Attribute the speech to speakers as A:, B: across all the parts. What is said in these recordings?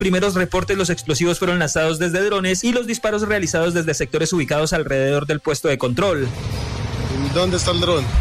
A: Primeros reportes, los explosivos fueron lanzados desde drones y los disparos realizados desde sectores ubicados alrededor del puesto de control.
B: ¿Dónde está el dron?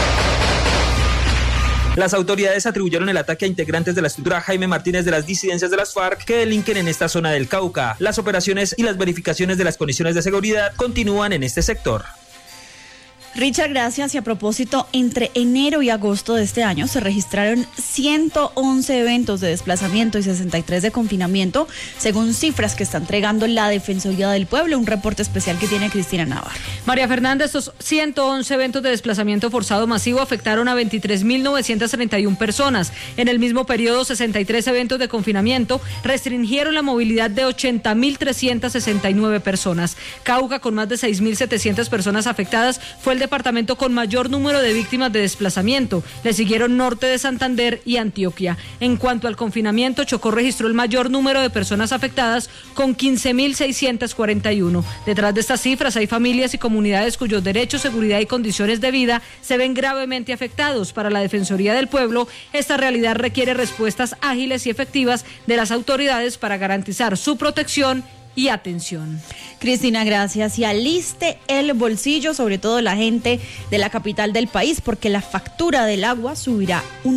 A: Las autoridades atribuyeron el ataque a integrantes de la estructura Jaime Martínez de las disidencias de las FARC que delinquen en esta zona del Cauca. Las operaciones y las verificaciones de las condiciones de seguridad continúan en este sector.
C: Richard, gracias. Y a propósito, entre enero y agosto de este año se registraron 111 eventos de desplazamiento y 63 de confinamiento, según cifras que está entregando la Defensoría del Pueblo, un reporte especial que tiene Cristina Navarro.
D: María Fernanda, estos 111 eventos de desplazamiento forzado masivo afectaron a 23.931 personas. En el mismo periodo, 63 eventos de confinamiento restringieron la movilidad de 80.369 personas. Cauca, con más de 6.700 personas afectadas, fue el departamento con mayor número de víctimas de desplazamiento. Le siguieron Norte de Santander y Antioquia. En cuanto al confinamiento, Chocó registró el mayor número de personas afectadas con 15.641. Detrás de estas cifras hay familias y comunidades cuyos derechos, seguridad y condiciones de vida se ven gravemente afectados. Para la Defensoría del Pueblo, esta realidad requiere respuestas ágiles y efectivas de las autoridades para garantizar su protección y atención.
C: Cristina, gracias. Y aliste el bolsillo, sobre todo la gente de la capital del país, porque la factura del agua subirá un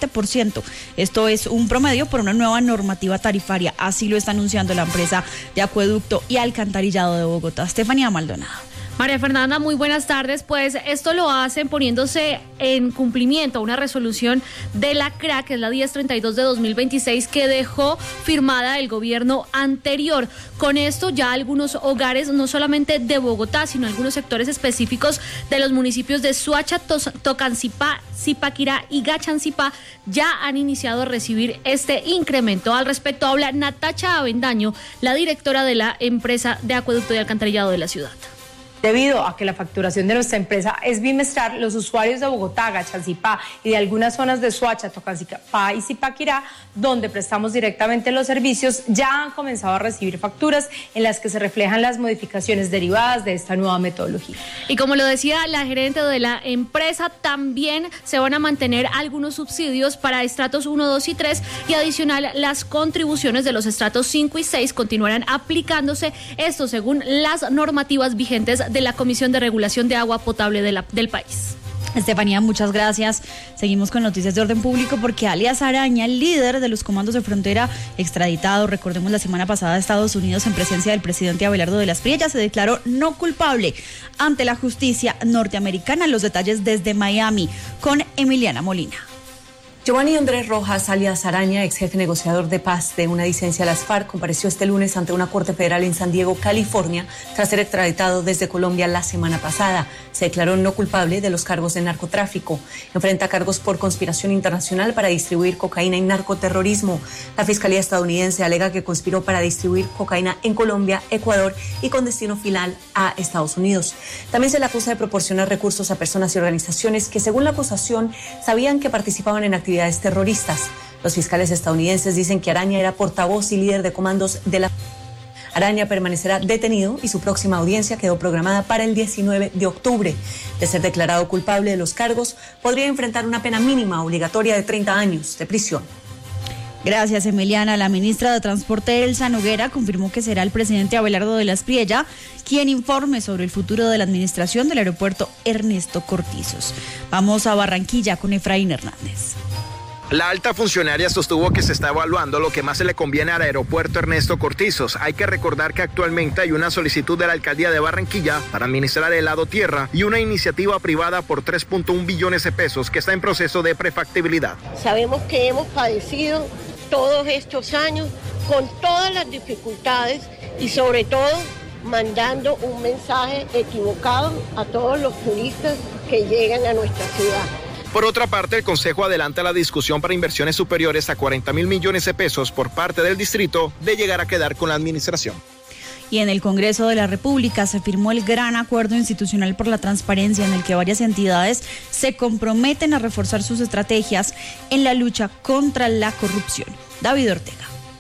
C: 7%. Esto es un promedio por una nueva normativa tarifaria. Así lo está anunciando la empresa de acueducto y alcantarillado de Bogotá. Estefanía Maldonado.
E: María Fernanda, muy buenas tardes. Pues esto lo hacen poniéndose en cumplimiento a una resolución de la CRAC, que es la 1032 de 2026, que dejó firmada el gobierno anterior. Con esto ya algunos hogares, no solamente de Bogotá, sino algunos sectores específicos de los municipios de Soacha, Tocancipá, Zipaquirá y Gachancipá ya han iniciado a recibir este incremento. Al respecto habla Natacha Avendaño, la directora de la empresa de acueducto y alcantarillado de la ciudad.
F: Debido a que la facturación de nuestra empresa es bimestral, los usuarios de Bogotá, Gachancipá y de algunas zonas de Soacha, Tocancipá y Zipaquirá, donde prestamos directamente los servicios, ya han comenzado a recibir facturas en las que se reflejan las modificaciones derivadas de esta nueva metodología.
E: Y como lo decía la gerente de la empresa, también se van a mantener algunos subsidios para estratos 1, 2 y 3 y adicional las contribuciones de los estratos 5 y 6 continuarán aplicándose, esto según las normativas vigentes de la Comisión de Regulación de Agua Potable del país.
C: Estefanía, muchas gracias. Seguimos con noticias de orden público porque alias Araña, el líder de los comandos de frontera extraditado, recordemos la semana pasada a Estados Unidos en presencia del presidente Abelardo de las Priellas, se declaró no culpable ante la justicia norteamericana. Los detalles desde Miami con Emiliana Molina.
G: Giovanni Andrés Rojas, alias Araña, ex jefe negociador de paz de una disidencia de las FARC, compareció este lunes ante una corte federal en San Diego, California, tras ser extraditado desde Colombia la semana pasada. Se declaró no culpable de los cargos de narcotráfico. Enfrenta cargos por conspiración internacional para distribuir cocaína y narcoterrorismo. La Fiscalía estadounidense alega que conspiró para distribuir cocaína en Colombia, Ecuador y con destino final a Estados Unidos. También se le acusa de proporcionar recursos a personas y organizaciones que, según la acusación, sabían que participaban en actividades terroristas. Los fiscales estadounidenses dicen que Araña era portavoz y líder de comandos de la... Araña permanecerá detenido y su próxima audiencia quedó programada para el 19 de octubre. De ser declarado culpable de los cargos, podría enfrentar una pena mínima obligatoria de 30 años de prisión.
C: Gracias, Emiliana. La ministra de Transporte, Elsa Noguera, confirmó que será el presidente Abelardo de las Priellas quien informe sobre el futuro de la administración del aeropuerto Ernesto Cortizos. Vamos a Barranquilla con Efraín Hernández.
H: La alta funcionaria sostuvo que se está evaluando lo que más se le conviene al aeropuerto Ernesto Cortizos. Hay que recordar que actualmente hay una solicitud de la alcaldía de Barranquilla para administrar el lado tierra y una iniciativa privada por 3.1 billones de pesos que está en proceso de prefactibilidad.
I: Sabemos que hemos padecido todos estos años con todas las dificultades y sobre todo mandando un mensaje equivocado a todos los turistas que llegan a nuestra ciudad.
H: Por otra parte, el Consejo adelanta la discusión para inversiones superiores a 40.000 millones de pesos por parte del distrito de llegar a quedar con la administración.
C: Y en el Congreso de la República se firmó el Gran Acuerdo Institucional por la Transparencia, en el que varias entidades se comprometen a reforzar sus estrategias en la lucha contra la corrupción. David Ortega.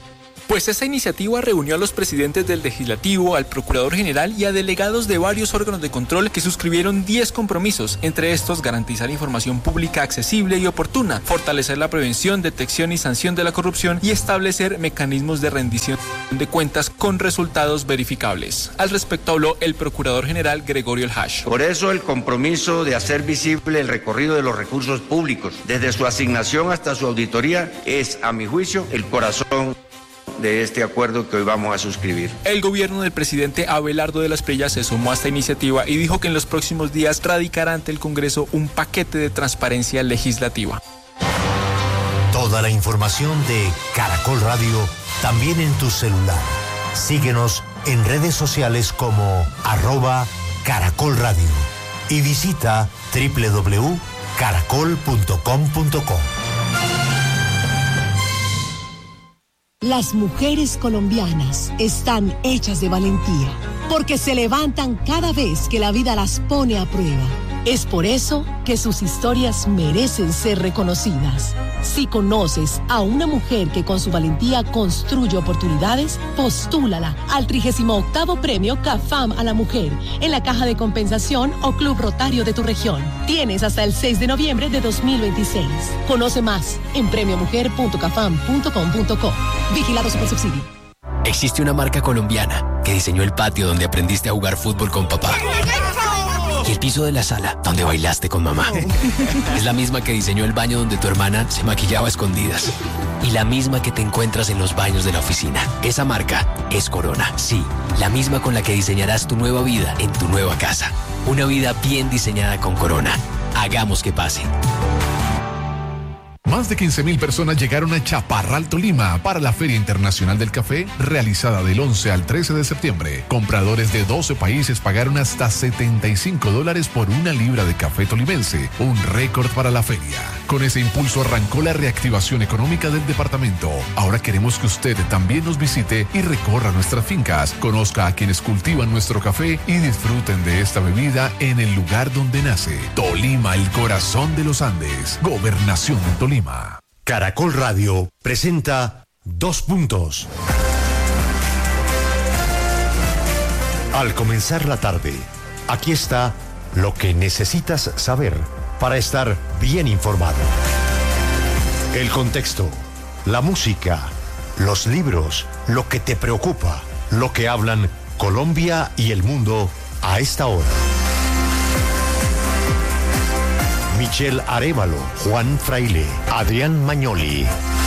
J: Pues esta iniciativa reunió a los presidentes del Legislativo, al Procurador General y a delegados de varios órganos de control que suscribieron 10 compromisos, entre estos garantizar información pública accesible y oportuna, fortalecer la prevención, detección y sanción de la corrupción y establecer mecanismos de rendición de cuentas con resultados verificables. Al respecto habló el Procurador General Gregorio El Hash.
K: Por eso el compromiso de hacer visible el recorrido de los recursos públicos, desde su asignación hasta su auditoría, es, a mi juicio, el corazón de este acuerdo que hoy vamos a suscribir.
J: El gobierno del presidente Abelardo de las Prillas se sumó a esta iniciativa y dijo que en los próximos días radicará ante el Congreso un paquete de transparencia legislativa.
L: Toda la información de Caracol Radio también en tu celular. Síguenos en redes sociales como @Caracol Radio y visita www.caracol.com.co.
M: Las mujeres colombianas están hechas de valentía, porque se levantan cada vez que la vida las pone a prueba. Es por eso que sus historias merecen ser reconocidas. Si conoces a una mujer que con su valentía construye oportunidades, postúlala al 38º Premio CAFAM a la Mujer en la Caja de Compensación o Club Rotario de tu región. Tienes hasta el 6 de noviembre de 2026. Conoce más en premiomujer.cafam.com.co. Vigilado Supersubsidio.
N: Existe una marca colombiana que diseñó el patio donde aprendiste a jugar fútbol con papá. Y el piso de la sala donde bailaste con mamá. Es la misma que diseñó el baño donde tu hermana se maquillaba a escondidas. Y la misma que te encuentras en los baños de la oficina. Esa marca es Corona. Sí, la misma con la que diseñarás tu nueva vida en tu nueva casa. Una vida bien diseñada con Corona. Hagamos que pase.
O: Más de 15.000 personas llegaron a Chaparral, Tolima, para la Feria Internacional del Café, realizada del 11 al 13 de septiembre. Compradores de 12 países pagaron hasta $75 por una libra de café tolimense, un récord para la feria. Con ese impulso arrancó la reactivación económica del departamento. Ahora queremos que usted también nos visite y recorra nuestras fincas, conozca a quienes cultivan nuestro café y disfruten de esta bebida en el lugar donde nace. Tolima, el corazón de los Andes. Gobernación de Tolima.
L: Caracol Radio presenta 2 puntos. Al comenzar la tarde, aquí está lo que necesitas saber para estar bien informado. El contexto, la música, los libros, lo que te preocupa, lo que hablan Colombia y el mundo a esta hora. Michelle Arévalo, Juan Fraile, Adrián Magnoli,